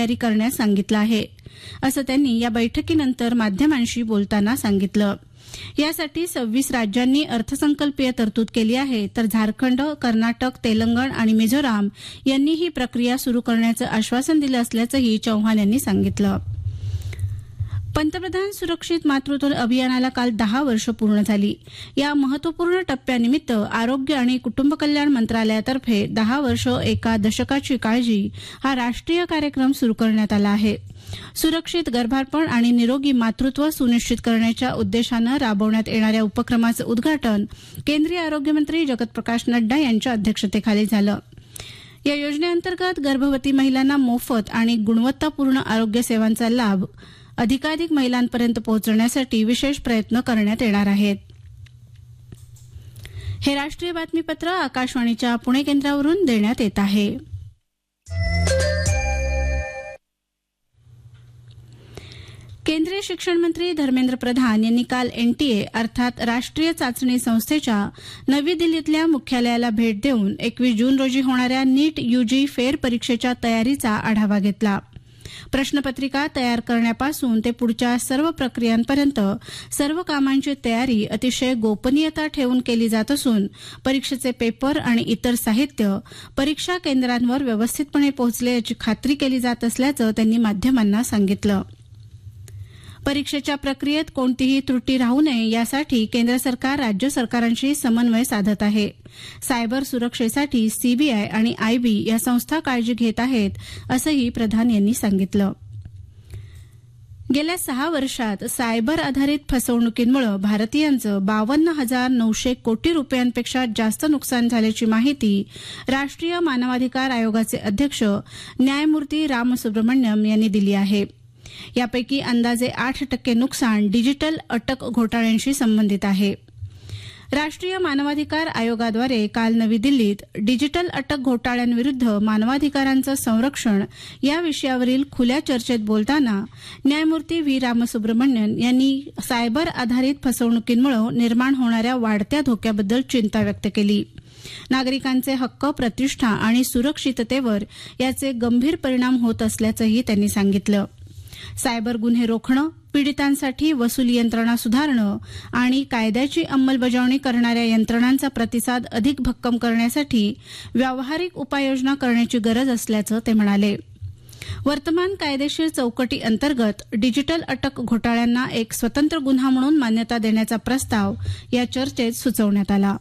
तयारी करण्यास सांगितलं आहे असं त्यांनी या बैठकीनंतर माध्यमांशी बोलताना सांगितलं. यासाठी 26 राज्यांनी अर्थसंकल्पीय तरतूद केली आहे, तर झारखंड, कर्नाटक, तेलंगण आणि मिझोराम यांनी ही प्रक्रिया सुरू करण्याचं आश्वासन दिलं असल्याचंही चौहान यांनी सांगितलं. पंतप्रधान सुरक्षित मातृत्व अभियानाला काल 10 वर्ष पूर्ण झाली. या महत्वपूर्ण टप्प्यानिमित्त आरोग्य आणि कुटुंब कल्याण मंत्रालयातर्फे 10 वर्ष एका दशकाची काळजी हा राष्ट्रीय कार्यक्रम सुरू करण्यात आला आहे. सुरक्षित गर्भारपण आणि निरोगी मातृत्व सुनिश्चित करण्याच्या उद्देशानं राबवण्यात येणाऱ्या उपक्रमाचं उद्घाटन केंद्रीय आरोग्यमंत्री जगत प्रकाश नड्डा यांच्या अध्यक्षतेखाली झालं. या योजनेअंतर्गत गर्भवती महिलांना मोफत आणि गुणवत्तापूर्ण आरोग्य सेवांचा लाभ अधिकाधिक महिलांपर्यंत पोहोचवण्यासाठी विशेष प्रयत्न करण्यात येणार आहेत. हे राष्ट्रीय बातमीपत्र आकाशवाणीच्या पुणे केंद्रावरून देण्यात येत आहे. केंद्रीय शिक्षण मंत्री धर्मेंद्र प्रधान यांनी काल एनटीए अर्थात राष्ट्रीय चाचणी संस्थेच्या नवी दिल्लीतल्या मुख्यालयाला भेट देऊन 21 जून रोजी होणाऱ्या नीट यूजी फेर परीक्षेच्या तयारीचा आढावा घेतला. प्रश्नपत्रिका तयार करण्यापासून ते पुढच्या सर्व प्रक्रियांपर्यंत सर्व कामांची तयारी अतिशय गोपनीयता ठेवून केली जात असून परीक्षेचे पेपर आणि इतर साहित्य परीक्षा केंद्रांवर व्यवस्थितपणे पोहोचले याची खात्री केली जात असल्याचं त्यांनी माध्यमांना सांगितलं. परीक्षेच्या प्रक्रियेत कोणतीही त्रुटी राहू नये यासाठी केंद्र सरकार राज्य सरकारांशी समन्वय साधत आहे. सायबर सुरक्षेसाठी सीबीआय आणि आयबी या संस्था काळजी घेत आहेत असंही प्रधान यांनी सांगितलं. गेल्या 6 वर्षात सायबर आधारित फसवणुकींमुळे भारतीयांचं 52,900 कोटी रुपयांपेक्षा जास्त नुकसान झाल्याची माहिती राष्ट्रीय मानवाधिकार आयोगाचे अध्यक्ष न्यायमूर्ती रामसुब्रमण्यम यांनी दिली आहे. यापैकी अंदाजे 8% नुकसान डिजिटल अटक घोटाळ्यांशी संबंधित आहे. राष्ट्रीय मानवाधिकार आयोगाद्वारे काल नवी दिल्लीत डिजिटल अटक घोटाळ्यांविरुद्ध मानवाधिकारांचं संरक्षण या विषयावरील खुल्या चर्चेत बोलताना न्यायमूर्ती व्ही रामसुब्रमण्यन यांनी सायबर आधारित फसवणुकींमुळे निर्माण होणाऱ्या वाढत्या धोक्याबद्दल चिंता व्यक्त केली. नागरिकांचे हक्क, प्रतिष्ठा आणि सुरक्षिततेवर याचे गंभीर परिणाम होत असल्याचंही त्यांनी सांगितलं. सायबर गुन्हे रोखणं, पीडितांसाठी वसुली यंत्रणा सुधारणं आणि कायद्याची अंमलबजावणी करणाऱ्या यंत्रणांचा प्रतिसाद अधिक भक्कम करण्यासाठी व्यावहारिक उपाययोजना करण्याची गरज असल्याचं ते म्हणाले. वर्तमान कायदेशीर चौकटी अंतर्गत डिजिटल अटक घोटाळ्यांना एक स्वतंत्र गुन्हा म्हणून मान्यता देण्याचा प्रस्ताव या चर्चेत सुचवण्यात आला.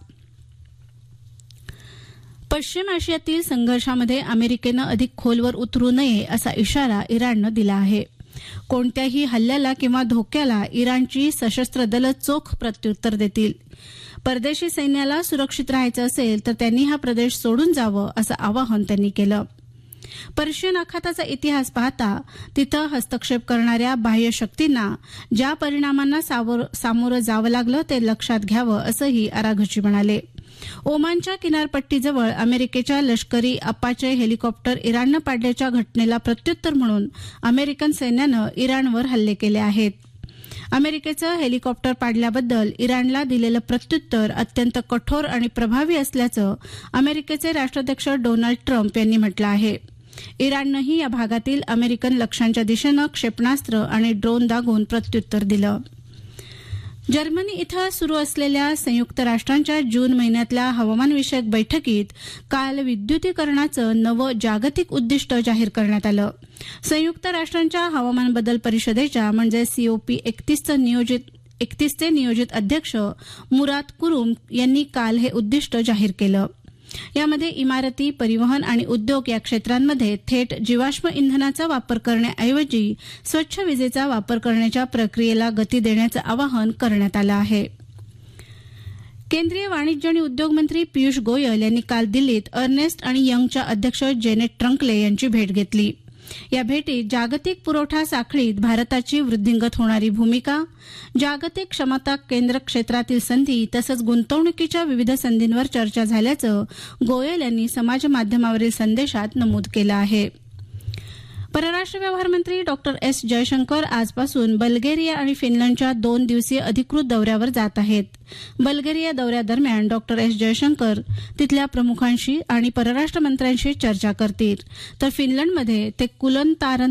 पश्चिम आशियातील संघर्षामध्ये अमेरिकेनं अधिक खोलवर उतरू नये असा इशारा इराणनं दिला आहे. कोणत्याही हल्ल्याला किंवा धोक्याला इराणची सशस्त्र दलं चोख प्रत्युत्तर देतील. परदेशी सैन्याला सुरक्षित राहायचं असेल तर त्यांनी हा प्रदेश सोडून जावं असं आवाहन त्यांनी केलं. पर्शियन आखाताचा इतिहास पाहता तिथं हस्तक्षेप करणाऱ्या बाह्य शक्तींना ज्या परिणामांना सामोरं जावं लागलं ते लक्षात घ्यावं असंही आराघची म्हणाले. ओमानच्या किनारपट्टीजवळ अमेरिकेच्या लष्करी अपाचे हेलिकॉप्टर इराणनं पाडल्याच्या घटनेला प्रत्युत्तर म्हणून अमेरिकन सैन्यानं इराणवर हल्ले केले आहेत. अमेरिकेचं हेलिकॉप्टर पाडल्याबद्दल इराणला दिलेलं प्रत्युत्तर अत्यंत कठोर आणि प्रभावी असल्याचं अमेरिकेचे राष्ट्राध्यक्ष डोनाल्ड ट्रम्प यांनी म्हटलं आहे. इराणनंही या भागातील अमेरिकन लक्ष्यांच्या दिशेनं क्षेपणास्त्र आणि ड्रोन दागून प्रत्युत्तर दिलं. जर्मनी इथं सुरू असलेल्या संयुक्त राष्ट्रांच्या जून महिन्यातल्या हवामानविषयक बैठकीत काल विद्युतीकरणाचं नवं जागतिक उद्दिष्ट जाहीर करण्यात आलं. संयुक्त राष्ट्रांच्या हवामान बदल परिषदेच्या म्हणजे COP31 चे नियोजित अध्यक्ष मुरात कुरुम यांनी काल हे उद्दिष्ट जाहीर केलं. यामध्ये इमारती, परिवहन आणि उद्योग या क्षेत्रांमध्ये थेट जीवाश्म इंधनाचा वापर करण्याऐवजी स्वच्छ विजेचा वापर करण्याच्या प्रक्रियेला गती देण्याचं आवाहन करण्यात आलं आहे. केंद्रीय वाणिज्य आणि उद्योग मंत्री पियुष गोयल यांनी काल दिल्लीत अर्नेस्ट आणि यंगच्या अध्यक्ष जेनेट ट्रंकले यांची भेट घेतली. या भेटीत जागतिक पुरवठा साखळीत भारताची वृद्धिंगत होणारी भूमिका, जागतिक क्षमता केंद्र क्षेत्रातील संधी तसंच गुंतवणुकीच्या विविध संधींवर चर्चा झाल्याचं गोयल यांनी समाजमाध्यमावरील संदेशात नमूद केलं आहे. परराष्ट्र व्यवहार मंत्री डॉक्टर एस जयशंकर आजपासून बल्गेरिया आणि फिनलंडच्या 2 दिवसीय अधिकृत दौऱ्यावर जात आहेत. बल्गेरिया दौऱ्यादरम्यान डॉक्टर एस जयशंकर तिथल्या प्रमुखांशी आणि परराष्ट्र मंत्र्यांशी चर्चा करतील, तर फिनलंडमध्ये ते कुलंतारन